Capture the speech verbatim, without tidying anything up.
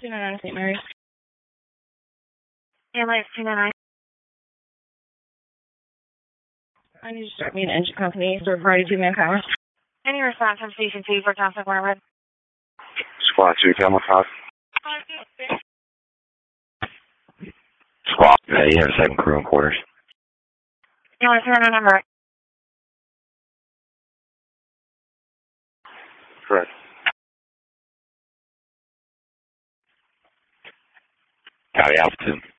two nine nine Saint Mary's. Ambulance two nine nine. I need to start me an engine company, so required two manpower. Any response from Station two for Thompson Warwood? Squad two, Camel five. Squad, uh, you have a second crew in quarters. You want to turn on number? Correct. Copy, altitude.